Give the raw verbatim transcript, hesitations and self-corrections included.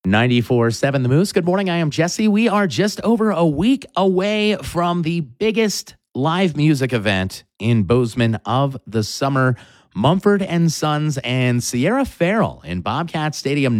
ninety-four point seven The Moose. Good morning. I am Jesse. We are just over a week away from the biggest live music event in Bozeman of the summer. Mumford and Sons and Sierra Farrell in Bobcat Stadium